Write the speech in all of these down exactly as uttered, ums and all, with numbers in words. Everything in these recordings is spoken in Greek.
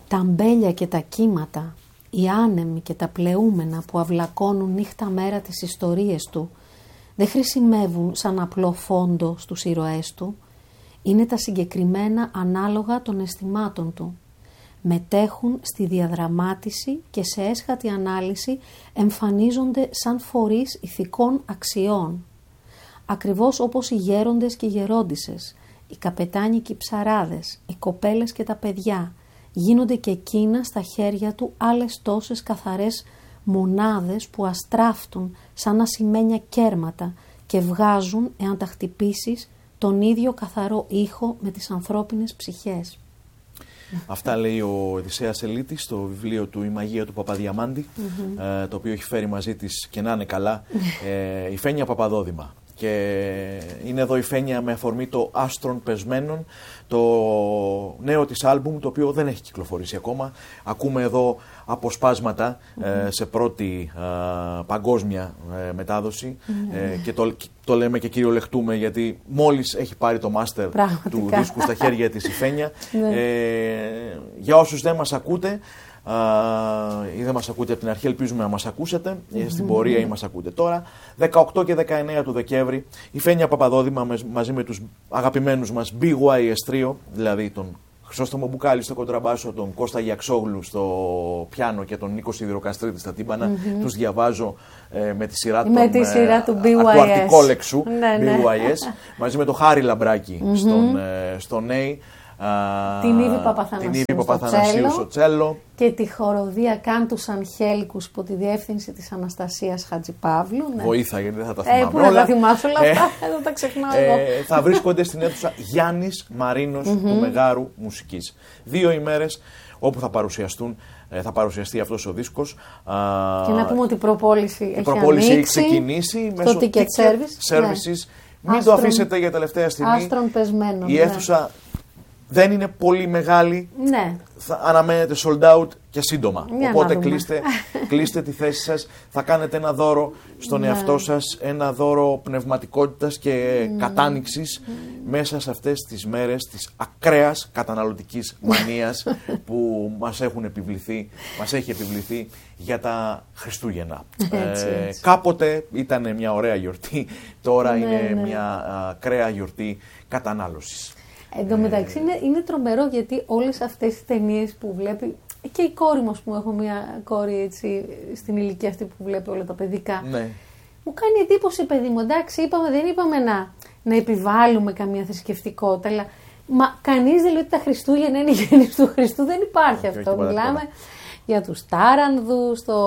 Τα αμπέλια και τα κύματα, οι άνεμοι και τα πλεούμενα που αυλακώνουν νύχτα μέρα τις ιστορίες του, δεν χρησιμεύουν σαν απλό φόντο στους ήρωές του, είναι τα συγκεκριμένα ανάλογα των αισθημάτων του. Μετέχουν στη διαδραμάτιση και σε έσχατη ανάλυση εμφανίζονται σαν φορείς ηθικών αξιών. Ακριβώς όπως οι γέροντες και οι γερόντισσες, οι καπετάνοι και οι ψαράδες, οι κοπέλες και τα παιδιά, γίνονται και εκείνα στα χέρια του άλλες τόσες καθαρές μονάδες που αστράφτουν σαν ασημένια κέρματα και βγάζουν, εάν τα χτυπήσεις, τον ίδιο καθαρό ήχο με τις ανθρώπινες ψυχές. Αυτά λέει ο Οδυσσέας Ελίτης στο βιβλίο του «Η Μαγεία του Παπαδιαμάντη», mm-hmm. ε, το οποίο έχει φέρει μαζί της, και να είναι καλά, ε, η Φένια Παπαδόδημα. Και είναι εδώ η Φένια με αφορμή το «Άστρων Πεσμένων», το νέο της άλμπουμ, το οποίο δεν έχει κυκλοφορήσει ακόμα. Ακούμε εδώ αποσπάσματα mm-hmm. ε, σε πρώτη ε, παγκόσμια ε, μετάδοση mm-hmm. ε, και το, το λέμε και κυριολεχτούμε, γιατί μόλις έχει πάρει το μάστερ του δίσκου στα χέρια της η Φένια. ε, για όσους δεν μας ακούτε ή δεν μας ακούτε από την αρχή, ελπίζουμε να μας ακούσετε mm-hmm. στην πορεία ή μας ακούτε τώρα. δεκαοκτώ και δεκαεννέα του Δεκέμβρη η Φένια Παπαδόδημα μαζί με τους αγαπημένους μας μπι γουάι ες Trio, δηλαδή τον Χρυσόστομο Μπουκάλη στο κοντραμπάσο, τον Κώστα Γιαξόγλου στο πιάνο και τον Νίκο Σιδηροκαστρίτη στα τύμπανα. Mm-hmm. Τους διαβάζω ε, με τη σειρά, με των, τη σειρά του μπι γουάι ες. Του Αρτικόλεξου ναι, ναι. μπι γουάι ες, μαζί με τον Χάρη Λαμπράκη mm-hmm. στον, ε, στο ΝΕΙ. Την Ήβη Παπαθανασίου, Παπαθανασίου στο τσέλο και τη χοροδία Κάντους Αγχέλικους υπό τη διεύθυνση της Αναστασίας Χατζηπαύλου. Ναι. Βοήθα, γιατί δεν θα τα θυμάμαι ε, πού όλα. Θα θυμάσαι όλα αυτά, δεν τα ξεχνάω εγώ. Ε, θα βρίσκονται στην αίθουσα Γιάννης Μαρίνος mm-hmm. του Μεγάρου Μουσικής. Δύο ημέρες όπου θα παρουσιαστούν, θα παρουσιαστεί αυτός ο δίσκος. Και να πούμε ότι η προπόληση η έχει προπόληση ανοίξει, έχει ξεκινήσει στο μέσω ticket service. services. Ναι. Μην Άστρον, το αφήσετε για τελευταία στιγμή. Άστρων πεσμένων. Η αίθουσα ναι. δεν είναι πολύ μεγάλη. Ναι. Θα αναμένετε sold out και σύντομα. Για Οπότε κλείστε, κλείστε τη θέση σας. Θα κάνετε ένα δώρο στον ναι. εαυτό σας, ένα δώρο πνευματικότητας και mm. κατάνοιξης mm. μέσα σε αυτές τις μέρες της ακραίας καταναλωτικής μανίας που μας έχουν επιβληθεί, μας έχει επιβληθεί για τα Χριστούγεννα. Έτσι, ε, έτσι. Κάποτε ήταν μια ωραία γιορτή, τώρα ναι, είναι ναι. μια ακραία γιορτή κατανάλωσης. Εν τω μεταξύ είναι, είναι τρομερό, γιατί όλες αυτές τις ταινίες που βλέπει και η κόρη μου, που έχω μια κόρη έτσι, στην ηλικία αυτή που βλέπει όλα τα παιδικά, ναι. μου κάνει εντύπωση, παιδί μου, εντάξει, είπαμε, δεν είπαμε να, να επιβάλλουμε καμία θρησκευτικότητα, αλλά μα κανείς δεν λέει ότι τα Χριστούγεννα είναι η γέννηση του Χριστού, δεν υπάρχει και αυτό. όχι, Μιλάμε για τους τάρανδους, το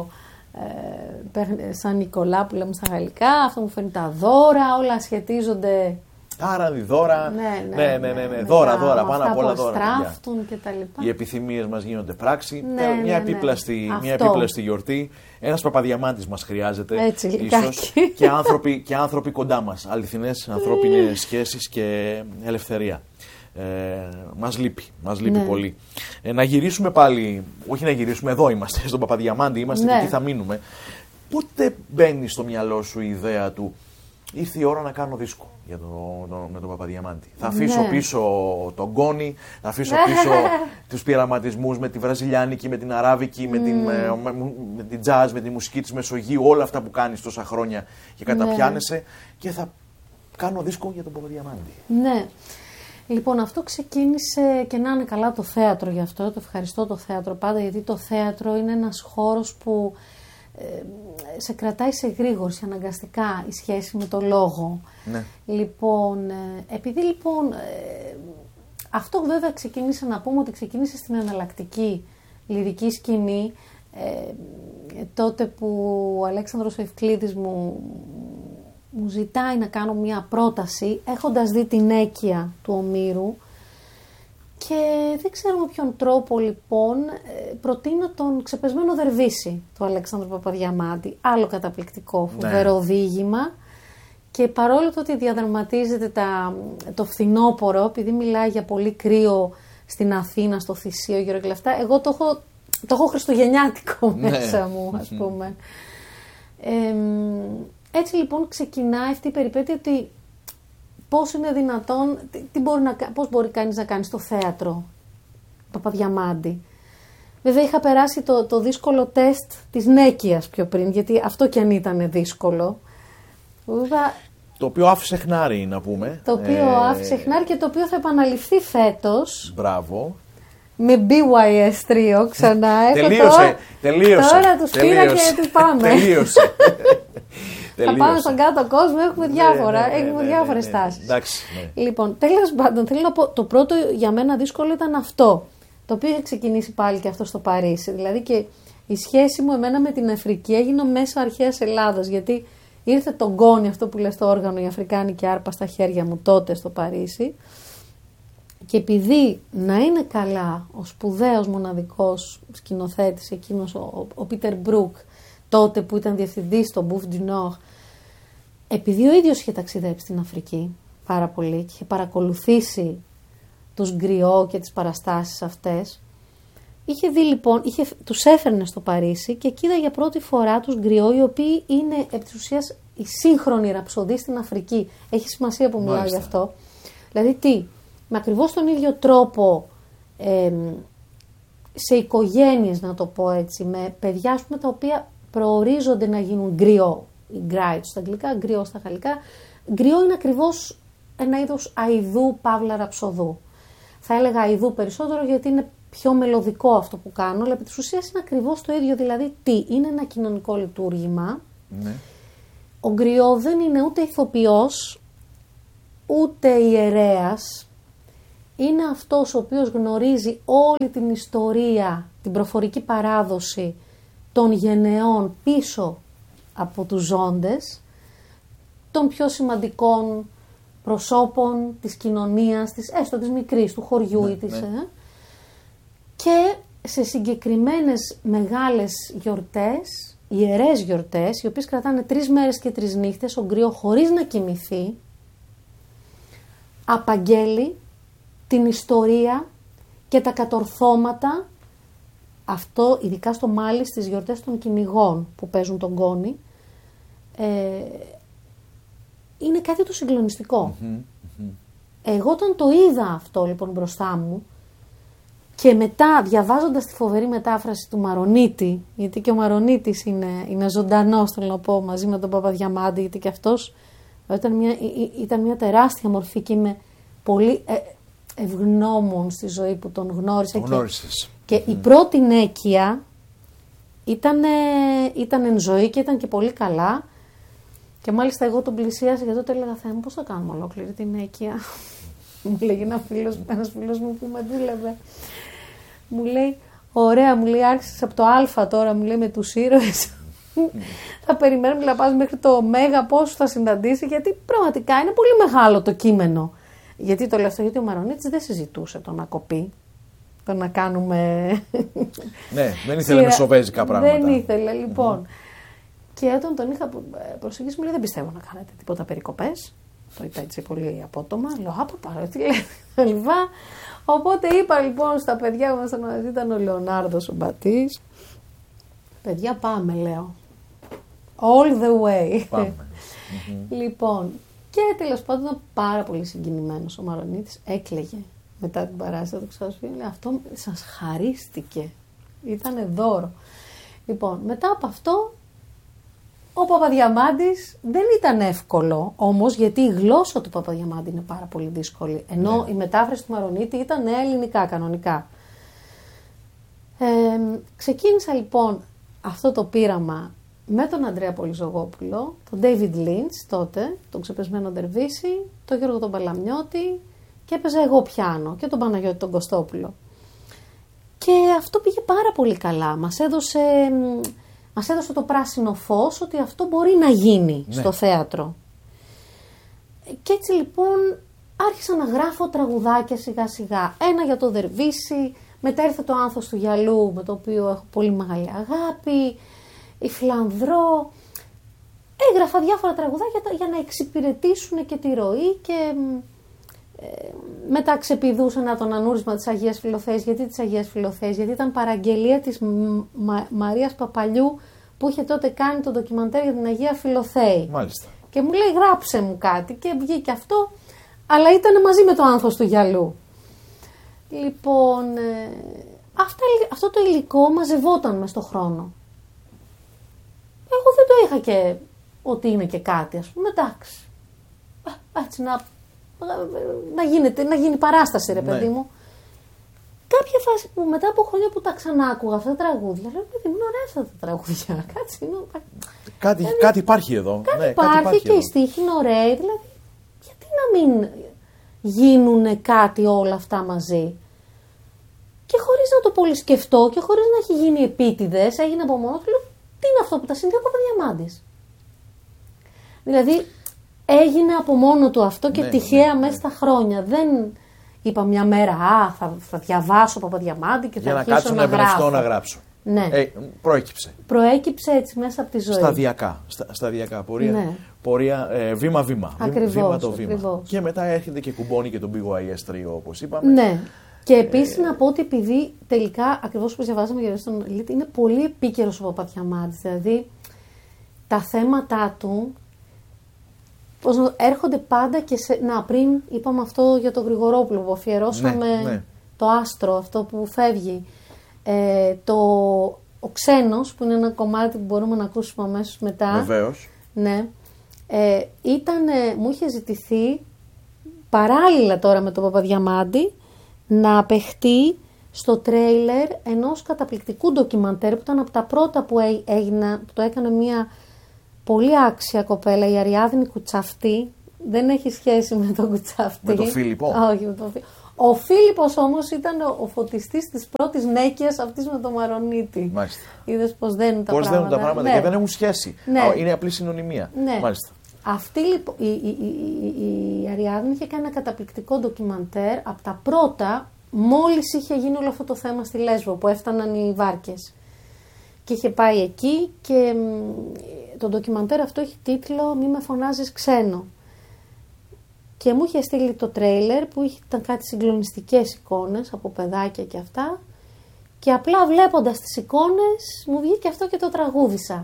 ε, σαν Νικολά που λέμε στα γαλλικά, αυτό μου φέρνει τα δώρα, όλα σχετίζονται. Τάρανδοι, δώρα, ναι, ναι, ναι, ναι, ναι. δώρα, δώρα, πάνω απ' όλα δώρα. Και τα λοιπά. Οι επιθυμίες μας γίνονται πράξη. Ναι, μια, ναι, επίπλαστη, ναι. μια επίπλαστη γιορτή. Ένας Παπαδιαμάντης μας χρειάζεται. Έτσι, ίσως, και, άνθρωποι, και άνθρωποι κοντά μας. Αληθινές ανθρώπινες σχέσεις και ελευθερία. Ε, μας λείπει, μας λείπει ναι. πολύ. Ε, να γυρίσουμε πάλι, όχι να γυρίσουμε, εδώ είμαστε, στον Παπαδιαμάντη, είμαστε ναι. και εκεί θα μείνουμε. Πότε μπαίνει στο μυαλό σου η ιδέα του, ήρθε η ώρα να κάνω δίσκο για το, το, με τον Παπαδιαμάντη. Θα αφήσω ναι. πίσω τον Γκόνη, θα αφήσω πίσω τους πειραματισμούς με τη βραζιλιάνικη, με την αράβικη, mm. με, την, με, με την jazz, με τη μουσική της Μεσογείου, όλα αυτά που κάνεις τόσα χρόνια και καταπιάνεσαι ναι. και θα κάνω δίσκο για τον Παπαδιαμάντη. Ναι. Λοιπόν, αυτό ξεκίνησε, και να είναι καλά το θέατρο γι' αυτό, το ευχαριστώ το θέατρο πάντα, γιατί το θέατρο είναι ένας χώρος που σε κρατάει σε γρήγορση αναγκαστικά η σχέση με το λόγο. Ναι. Λοιπόν, επειδή λοιπόν αυτό βέβαια ξεκίνησε, να πούμε ότι ξεκίνησε στην εναλλακτική λυρική σκηνή ε, τότε που ο Αλέξανδρος Ευκλήδης μου, μου ζητάει να κάνω μια πρόταση έχοντας δει την Έκεια του Ομήρου. Και δεν ξέρω με ποιον τρόπο λοιπόν προτείνω τον Ξεπεσμένο Δερβίση του Αλέξανδρου Παπαδιαμάντη. Άλλο καταπληκτικό, φοβερό ναι. διήγημα. Και παρόλο το ότι διαδραματίζεται τα, το φθινόπωρο, επειδή μιλάει για πολύ κρύο στην Αθήνα, στο Θησίο γύρω και αυτά, εγώ το έχω, το έχω χριστουγεννιάτικο ναι. μέσα μου, ας πούμε. ε, έτσι λοιπόν ξεκινάει αυτή η περιπέτεια ότι πώς είναι δυνατόν, τι μπορεί να, πώς μπορεί κανείς να κάνει στο θέατρο Παπαδιαμάντη. Βέβαια είχα περάσει το, το δύσκολο τεστ της Νέκειας πιο πριν, γιατί αυτό κι αν ήταν δύσκολο. Βέβαια, το οποίο άφησε χνάρι, να πούμε. Το οποίο ε... άφησε χνάρι και το οποίο θα επαναληφθεί φέτος. Μπράβο. Με μπι γουάι ες τρία ξανά. τελείωσε, τώρα, τελείωσε. Τώρα τους πήρα και τους πάμε. τελείωσε. Θα πάμε στον κάτω κόσμο, έχουμε διάφορα, ναι, ναι, έχουμε ναι, διάφορες ναι, ναι, τάσεις. Εντάξει, ναι. Λοιπόν, τέλος πάντων, θέλω να πω, το πρώτο για μένα δύσκολο ήταν αυτό, το οποίο είχε ξεκινήσει πάλι και αυτό στο Παρίσι. Δηλαδή και η σχέση μου εμένα με την Αφρική έγινε μέσω αρχαίας Ελλάδας, γιατί ήρθε το γκόνι, αυτό που λες το όργανο, η Αφρικάνικη άρπα στα χέρια μου τότε στο Παρίσι. Και επειδή να είναι καλά ο σπουδαίος μοναδικός σκηνοθέτης εκείνος, ο, ο Πίτερ Μπρουκ, τότε που ήταν διευθυντής στο Bouffe du Nord, επειδή ο ίδιος είχε ταξιδέψει στην Αφρική πάρα πολύ και είχε παρακολουθήσει τους γκριό και τις παραστάσεις αυτές, είχε δει λοιπόν, είχε, τους έφερνε στο Παρίσι και εκεί είδα για πρώτη φορά τους γκριό, οι οποίοι είναι επί της ουσίας η σύγχρονη ραψοδή στην Αφρική. Έχει σημασία που μιλάω γι' αυτό. Δηλαδή τι, με ακριβώς τον ίδιο τρόπο, ε, σε οικογένειες να το πω έτσι, με παιδιά ας πούμε, τα οποία προορίζονται να γίνουν γκριό, γκράιτ στα αγγλικά, γκριό στα γαλλικά. Γκριό είναι ακριβώς ένα είδος αηδού παύλα ραψοδού. Θα έλεγα αηδού περισσότερο γιατί είναι πιο μελωδικό αυτό που κάνω, αλλά επί της ουσίας είναι ακριβώς το ίδιο. Δηλαδή τι, είναι ένα κοινωνικό λειτουργήμα. Ναι. Ο γκριό δεν είναι ούτε ηθοποιός, ούτε ιερέας. Είναι αυτός ο οποίος γνωρίζει όλη την ιστορία, την προφορική παράδοση των γενεών πίσω από τους ζώντες, των πιο σημαντικών προσώπων της κοινωνίας, της, έστω της μικρής, του χωριού ναι, ή της, ναι. ε, και σε συγκεκριμένες μεγάλες γιορτές, ιερές γιορτές, οι οποίες κρατάνε τρεις μέρες και τρεις νύχτες, ο γκριό χωρίς να κοιμηθεί, απαγγέλει την ιστορία και τα κατορθώματα, αυτό ειδικά στο Μάλι στις γιορτές των κυνηγών που παίζουν τον γκόνι, ε, είναι κάτι το συγκλονιστικό. Mm-hmm, mm-hmm. Εγώ όταν το είδα αυτό λοιπόν μπροστά μου και μετά διαβάζοντας τη φοβερή μετάφραση του Μαρονίτη, γιατί και ο Μαρονίτης είναι, είναι ζωντανός, θέλω να πω, μαζί με τον Παπαδιαμάντη, γιατί και αυτός ήταν μια, ήταν μια τεράστια μορφή και είμαι πολύ ε, ευγνώμων στη ζωή που τον γνώρισα. Το γνώρισες. Και, και mm. η πρώτη Νέκεια ήταν, ήταν εν ζωή και ήταν και πολύ καλά. Και μάλιστα εγώ τον πλησίασα και τότε έλεγα, Θεέ μου, πώς θα κάνουμε ολόκληρη την Νέκεια. Μου λέγει ένα φίλος, ένας φίλος μου που με δούλευε. Μου λέει, ωραία, μου λέει, άρχισες από το Α τώρα, μου λέει, με τους ήρωες. Θα περιμένουμε να πας μέχρι το Μέγα, πόσο θα συναντήσει, γιατί πραγματικά είναι πολύ μεγάλο το κείμενο. Γιατί το λέω αυτό, γιατί ο Μαρονίτης δεν συζητούσε το να κοπεί, το να κάνουμε... Ναι, δεν ήθελε μεσοβέζικα πράγματα. Δεν ήθελε, λοιπόν. Mm-hmm. Και όταν τον είχα προσεγγίσει, μου λέει, δεν πιστεύω να κάνετε τίποτα περικοπές. Το είπα έτσι πολύ απότομα. Λέω, άπα πάρω, τι λέει, Οπότε είπα λοιπόν στα παιδιά μας, ήταν ο Λεωνάρδος ο Μπατής. Παιδιά, πάμε, λέω. All the way. Πάμε. Λοιπόν, και τέλος πάντων ήταν πάρα πολύ συγκινημένος ο Μαρονίτης. Έκλαιγε μετά την παράσταση, το ξανασπεί. Λέει, αυτό σας χαρίστηκε. Ήτανε δώρο. Λοιπόν, μετά από αυτό, ο Παπαδιαμάντης δεν ήταν εύκολο όμως, γιατί η γλώσσα του Παπαδιαμάντη είναι πάρα πολύ δύσκολη. Ενώ ναι. η μετάφραση του Μαρονίτη ήταν ελληνικά κανονικά. Ε, ξεκίνησα λοιπόν αυτό το πείραμα με τον Ανδρέα Πολυζωγόπουλο, τον David Lynch τότε, τον ξεπεσμένο Ντερβίση, τον Γιώργο τον Παλαμιώτη και έπαιζα εγώ πιάνο και τον Παναγιώτη τον Κωστόπουλο. Και αυτό πήγε πάρα πολύ καλά. Μας έδωσε, μας έδωσε το πράσινο φως ότι αυτό μπορεί να γίνει ναι. στο θέατρο. Και έτσι λοιπόν άρχισα να γράφω τραγουδάκια σιγά σιγά. Ένα για τον Δερβίση, μετά ήρθε το Άνθος του Γυαλού με το οποίο έχω πολύ μεγάλη αγάπη, η Φλανδρό. Έγραφα διάφορα τραγουδάκια για να εξυπηρετήσουν και τη ροή και ε, μετά ξεπηδούσα να τον ανούρισμα της Αγίας Φιλοθέης. Γιατί της Αγίας Φιλοθέης? Γιατί ήταν παραγγελία της Μα, Μαρίας Παπαλιού που είχε τότε κάνει το ντοκιμαντέρ για την Αγία Φιλοθέη. Μάλιστα. Και μου λέει γράψε μου κάτι και βγήκε αυτό, αλλά ήταν μαζί με το Άνθος του Γυαλού. Λοιπόν, ε, αυτά, αυτό το υλικό μαζευόταν μες στον χρόνο. Εγώ δεν το είχα και ότι είναι και κάτι, ας πούμε, εντάξει. Έτσι, να, να, γίνεται, να γίνει παράσταση, ρε παιδί ναι. μου. Κάποια φάση που μετά από χρόνια που τα ξανά άκουγα αυτά τα τραγούδια, λέω, παιδί μου, είναι ωραία αυτά τα τραγούδια. Κάτι, κάτι, δηλαδή, κάτι υπάρχει εδώ. Κάτι, ναι, υπάρχει, κάτι υπάρχει και οι στίχοι είναι ωραίοι. Δηλαδή, γιατί να μην γίνουν κάτι όλα αυτά μαζί. Και χωρίς να το πολύ σκεφτώ και χωρίς να έχει γίνει επίτηδες, έγινε από μόνο του, λέω, τι είναι αυτό που τα συνδέω από Παπαδιαμάντης. Δηλαδή, έγινε από μόνο του αυτό και ναι, τυχαία ναι, ναι. μέσα στα χρόνια. Δεν είπα μια μέρα, α, θα, θα διαβάσω Παπαδιαμάντη και θα αρχίσω να, να, να γράψω. Για να κάτσω να γράψω. Ναι. Ε, προέκυψε. Προέκυψε έτσι μέσα από τη ζωή. Σταδιακά. Στα, σταδιακά. Πορεία, ναι. πορεία ε, βήμα-βήμα. Ακριβώς, βήμα το βήμα. Ακριβώς. Και μετά έρχεται και κουμπώνει και τον πι γουάι ες τρία όπως είπαμε. Ναι. Και επίσης ε... να πω ότι επειδή τελικά, ακριβώς όπως διαβάζαμε για τον Ελίτ, είναι πολύ επίκαιρος ο Παπαδιαμάντης. Δηλαδή τα θέματα του πώς έρχονται πάντα και σε... Να, πριν είπαμε αυτό για τον Γρηγορόπουλο που αφιερώσαμε ναι, ναι. το άστρο, αυτό που φεύγει. Ε, το... Ο Ξένος, που είναι ένα κομμάτι που μπορούμε να ακούσουμε αμέσως μετά. Βεβαίως. Ναι. Ε, ήταν, ε, μου είχε ζητηθεί παράλληλα τώρα με τον Παπαδιαμάντη να απεχτεί στο τρέιλερ ενός καταπληκτικού ντοκιμαντέρ που ήταν από τα πρώτα που έγινα, που το έκανε μια πολύ άξια κοπέλα, η Αριάδνη Κουτσαυτή. Δεν έχει σχέση με τον Κουτσαυτή. Με τον Φίλιππο. Όχι, με τον Φίλιππο. Ο Φίλιππος όμως ήταν ο, ο φωτιστής της πρώτης νέκειας αυτής με τον Μαρονίτη. Μάλιστα. Είδες πώς δένουν τα πώς πράγματα. Πώς δένουν τα πράγματα ναι. και δεν έχουν σχέση. Ναι. Είναι απλή συνωνυμία. Ναι. Μάλιστα. Αυτή λοιπόν, η, η, η, η Αριάδνη είχε κάνει ένα καταπληκτικό ντοκιμαντέρ από τα πρώτα, μόλις είχε γίνει όλο αυτό το θέμα στη Λέσβο που έφταναν οι βάρκες. Και είχε πάει εκεί και το ντοκιμαντέρ αυτό έχει τίτλο «Μη με φωνάζεις ξένο». Και μου είχε στείλει το τρέιλερ που ήταν κάτι συγκλονιστικές εικόνες από παιδάκια και αυτά. Και απλά βλέποντας τις εικόνες μου βγήκε αυτό και το τραγούδισα.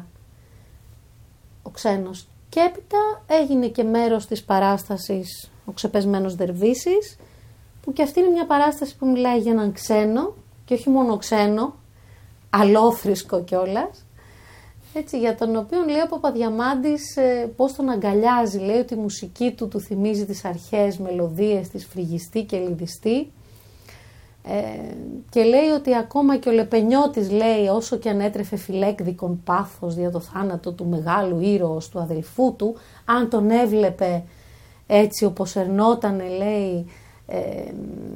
Ο Ξένος. Και έπειτα έγινε και μέρος της παράστασης «Ο Ξεπεσμένος Δερβίσης», που και αυτή είναι μια παράσταση που μιλάει για έναν ξένο και όχι μόνο ξένο, αλόθρησκο κιόλας. Έτσι, για τον οποίο λέει ο Παπαδιαμάντης ε, πώς τον αγκαλιάζει, λέει ότι η μουσική του του θυμίζει τις αρχαίες μελωδίες της Φρυγιστή και Λυδιστή ε, και λέει ότι ακόμα και ο Λεπενιώτης, λέει, όσο και αν έτρεφε φιλέκδικον πάθος δια το θάνατο του μεγάλου ήρωος του αδελφού του, αν τον έβλεπε έτσι όπως ερνότανε, λέει, ε, ε,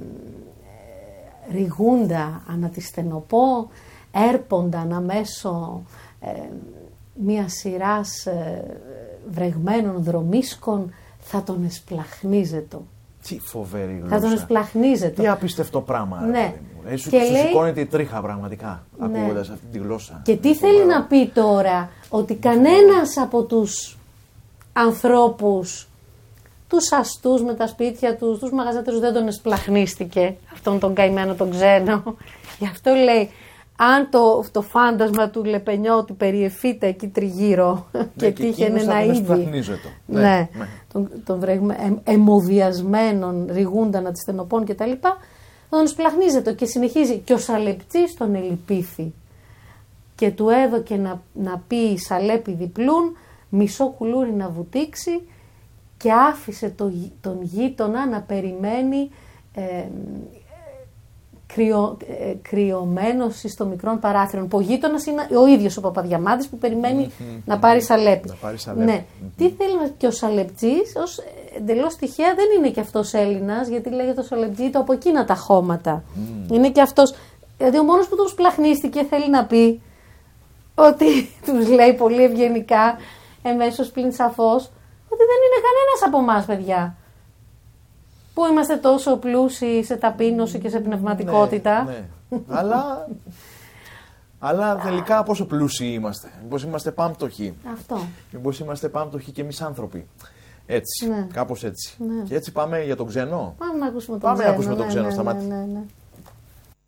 ρηγούντα ανά τη στενοπό, έρπονταν αμέσω ε, μία σειράς ε, βρεγμένων δρομίσκων, θα τον εσπλαχνίζετο. Τι φοβερή γλώσσα. Θα τον εσπλαχνίζετο. Τι απίστευτο πράγμα. Ναι. Ρε, σου, σου λέει... σηκώνεται η τρίχα πραγματικά, ναι, ακούγοντας αυτή τη γλώσσα. Και τι θέλει να πει τώρα, ότι κανένας από τους ανθρώπους, τους αστούς με τα σπίτια τους, τους μαγαζάτερους δεν τον εσπλαχνίστηκε αυτόν τον καημένο τον ξένο. Γι' αυτό λέει, αν το, το φάντασμα του Λεπενιώτη περιεφείται εκεί τριγύρω, ναι, και τύχαινε να ήδη, ναι, ναι, ναι, τον, τον βρεγμε, ε, εμοδιασμένων ρηγούνταν να τη στενοπών και τα λοιπά, θα τον σπλαχνίζεται και συνεχίζει. Και ο Σαλεπτής τον ελυπήθη και του έδωκε να, να πει Σαλέπι διπλούν, μισό κουλούρι να βουτήξει, και άφησε το, τον γείτονα να περιμένει ε, κρυο, ε, κρυωμένος στο μικρόν παράθυρο. Που ο γείτονας είναι ο ίδιος ο Παπαδιαμάντης που περιμένει mm-hmm. να πάρει Σαλέπι. Να πάρει Σαλέπι. Ναι. Mm-hmm. Τι θέλει να... Και ο Σαλεπτής, ως εντελώς τυχαία, δεν είναι και αυτός Έλληνας, γιατί λέγεται ο Σαλεπτή το από εκείνα τα χώματα. Mm. Είναι και αυτός. Δηλαδή ο μόνος που τους πλαχνίστηκε θέλει να πει ότι τους λέει πολύ ευγενικά, εμέσως πλην σαφώς, ότι δεν είναι κανένας από εμάς, παιδιά, που είμαστε τόσο πλούσιοι σε ταπείνωση και σε πνευματικότητα. Ναι, ναι. αλλά, αλλά τελικά πόσο πλούσιοι είμαστε. Μήπως είμαστε πάμπτωχοι. Αυτό. Μήπως είμαστε πάμπτωχοι και εμείς άνθρωποι. Έτσι, ναι. κάπως έτσι. Ναι. Και έτσι πάμε για τον ξένο. Πάμε να ακούσουμε τον πάμε ξένο. Να ακούσουμε τον ναι, ξένο ναι, στα ναι, μάτια. ναι, ναι.